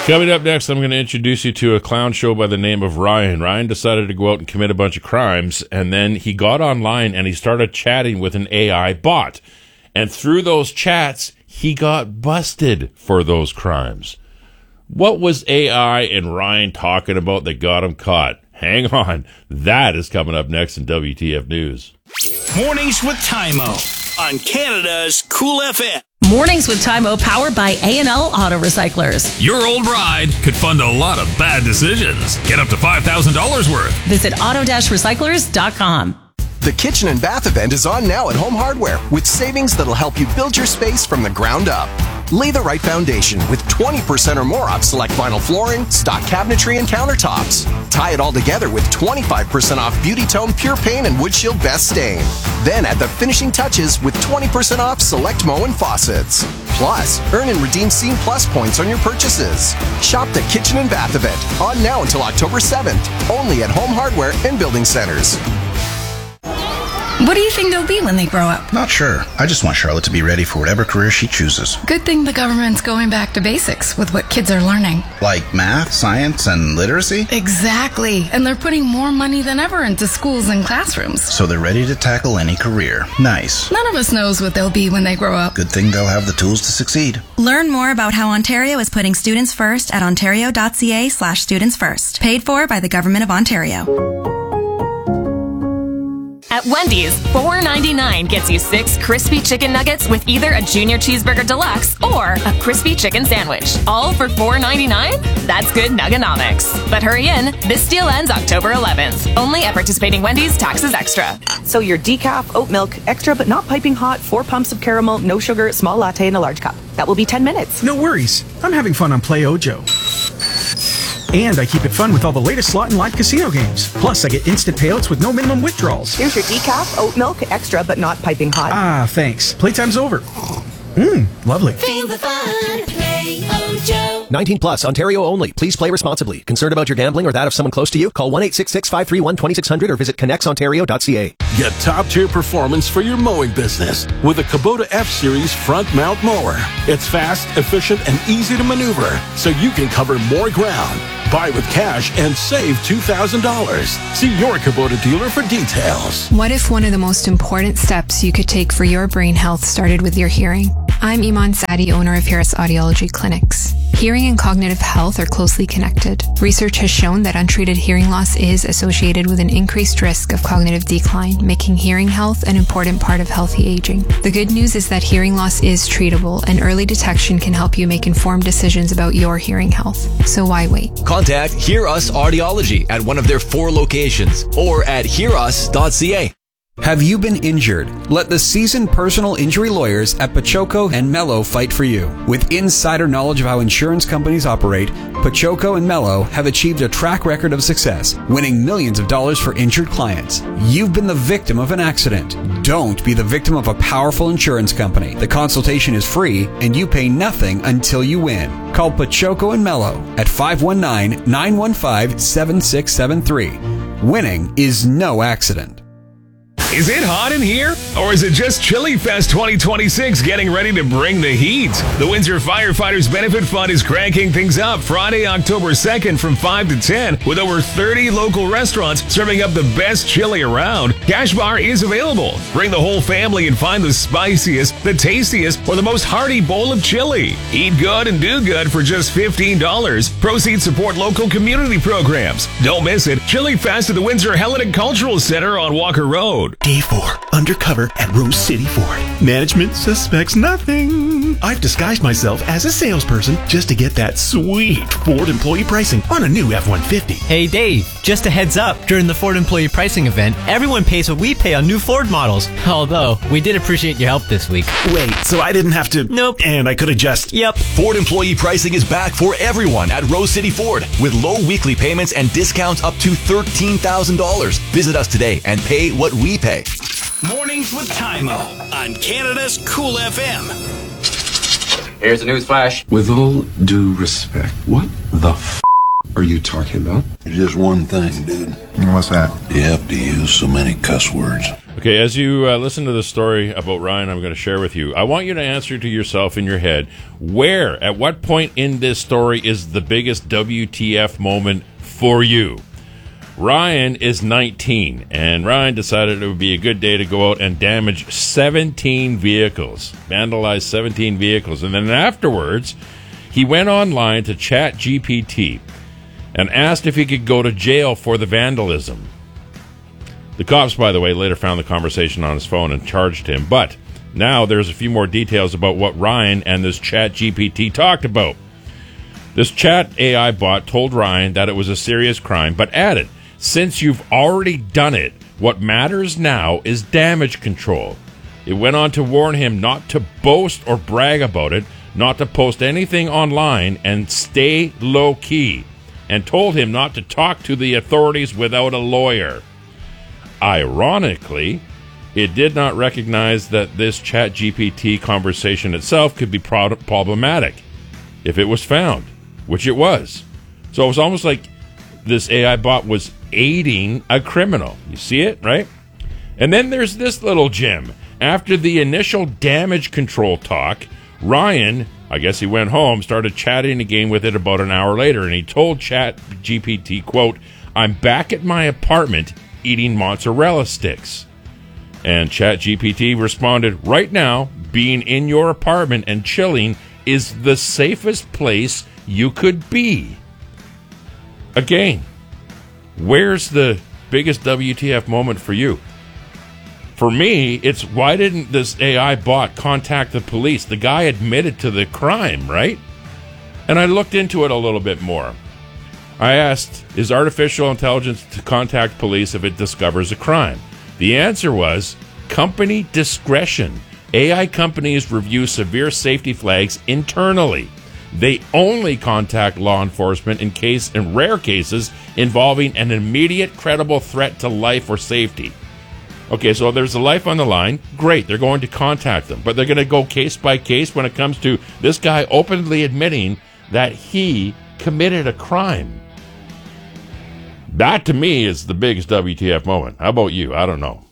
Coming up next, I'm going to introduce you to a clown show by the name of Ryan. Ryan decided to go out and commit a bunch of crimes, and then he got online and he started chatting with an AI bot. And through those chats, he got busted for those crimes. What was AI and Ryan talking about that got him caught? Hang on. That is coming up next in WTF News. Mornings with Tymo on Canada's Cool FM. Mornings with Tymo, powered by A&L Auto Recyclers. Your old ride could fund a lot of bad decisions. Get up to $5,000 worth. Visit auto-recyclers.com. The Kitchen and Bath event is on now at Home Hardware with savings that'll help you build your space from the ground up. Lay the right foundation with 20% or more off select vinyl flooring, stock cabinetry, and countertops. Tie it all together with 25% off Beauty Tone Pure Paint and Wood Shield Best Stain. Then add the finishing touches with 20% off select Moen faucets. Plus, earn and redeem Scene Plus points on your purchases. Shop the Kitchen and Bath event on now until October 7th, only at Home Hardware and Building Centers. What do you think they'll be when they grow up? Not sure. I just want Charlotte to be ready for whatever career she chooses. Good thing the government's going back to basics with what kids are learning. Like math, science, and literacy? Exactly. And they're putting more money than ever into schools and classrooms. So they're ready to tackle any career. Nice. None of us knows what they'll be when they grow up. Good thing they'll have the tools to succeed. Learn more about how Ontario is putting students first at ontario.ca/students first. Paid for by the Government of Ontario. At Wendy's, $4.99 gets you 6 crispy chicken nuggets with either a Junior Cheeseburger Deluxe or a crispy chicken sandwich. All for $4.99? That's good nuggonomics. But hurry in, this deal ends October 11th. Only at participating Wendy's, taxes extra. So your decaf, oat milk, extra but not piping hot, 4 pumps of caramel, no sugar, small latte in a large cup. That will be 10 minutes. No worries. I'm having fun on Play Ojo. And I keep it fun with all the latest slot and live casino games. Plus, I get instant payouts with no minimum withdrawals. Here's your decaf, oat milk, extra but not piping hot. Ah, thanks. Playtime's over. Lovely. Feel the fun. Play Ojo. 19 plus, Ontario only. Please play responsibly. Concerned about your gambling or that of someone close to you? Call 1-866-531-2600 or visit connexontario.ca. Get top-tier performance for your mowing business with a Kubota F-Series front mount mower. It's fast, efficient, and easy to maneuver, so you can cover more ground. Buy with cash and save $2,000. See your Kubota dealer for details. What if one of the most important steps you could take for your brain health started with your hearing? I'm Iman Sadi, owner of Harris Audiology Clinics. Hearing and cognitive health are closely connected. Research has shown that untreated hearing loss is associated with an increased risk of cognitive decline, making hearing health an important part of healthy aging. The good news is that hearing loss is treatable, and early detection can help you make informed decisions about your hearing health. So why wait? Contact Hear Us Audiology at one of their 4 locations or at hearus.ca. Have you been injured? Let the seasoned personal injury lawyers at Pachoco and Mello fight for you. With insider knowledge of how insurance companies operate, Pachoco and Mello have achieved a track record of success, winning millions of dollars for injured clients. You've been the victim of an accident. Don't be the victim of a powerful insurance company. The consultation is free and you pay nothing until you win. Call Pachoco and Mello at 519-915-7673. Winning is no accident. Is it hot in here? Or is it just Chili Fest 2026 getting ready to bring the heat? The Windsor Firefighters Benefit Fund is cranking things up Friday, October 2nd from 5 to 10 with over 30 local restaurants serving up the best chili around. Cash bar is available. Bring the whole family and find the spiciest, the tastiest, or the most hearty bowl of chili. Eat good and do good for just $15. Proceeds support local community programs. Don't miss it. Chili Fest at the Windsor Hellenic Cultural Center on Walker Road. Day 4, undercover at Rose City Ford. Management suspects nothing. I've disguised myself as a salesperson just to get that sweet Ford employee pricing on a new F-150. Hey Dave, just a heads up, during the Ford employee pricing event, everyone pays what we pay on new Ford models. Although, we did appreciate your help this week. Wait, so I didn't have to... Nope. And I could have just... Yep. Ford employee pricing is back for everyone at Rose City Ford with low weekly payments and discounts up to $13,000. Visit us today and pay what we pay. Mornings with Tymo on Canada's Cool FM. Here's a news flash. With all due respect, what the f*** are you talking about? Just one thing, dude. What's that? You have to use so many cuss words. Okay, as you listen to the story about Ryan I'm going to share with you, I want you to answer to yourself in your head, at what point in this story is the biggest WTF moment for you? Ryan is 19, and Ryan decided it would be a good day to go out and damage 17 vehicles, vandalize 17 vehicles. And then afterwards, he went online to ChatGPT and asked if he could go to jail for the vandalism. The cops, by the way, later found the conversation on his phone and charged him. But now there's a few more details about what Ryan and this ChatGPT talked about. This chat AI bot told Ryan that it was a serious crime, but added, since you've already done it, what matters now is damage control. It went on to warn him not to boast or brag about it, not to post anything online, and stay low-key, and told him not to talk to the authorities without a lawyer. Ironically, it did not recognize that this ChatGPT conversation itself could be problematic if it was found, which it was. So it was almost like this AI bot was aiding a criminal. You see it, right? And then there's this little gem. After the initial damage control talk, Ryan, I guess he went home, started chatting again with it about an hour later, and he told ChatGPT, quote, I'm back at my apartment eating mozzarella sticks. And ChatGPT responded, right now, being in your apartment and chilling is the safest place you could be. Again, where's the biggest WTF moment for you? For me, it's why didn't this AI bot contact the police? The guy admitted to the crime, right? And I looked into it a little bit more. I asked, is artificial intelligence to contact police if it discovers a crime? The answer was company discretion. AI companies review severe safety flags internally. They only contact law enforcement in rare cases involving an immediate credible threat to life or safety. Okay, so there's a life on the line. Great, they're going to contact them. But they're going to go case by case when it comes to this guy openly admitting that he committed a crime. That, to me, is the biggest WTF moment. How about you? I don't know.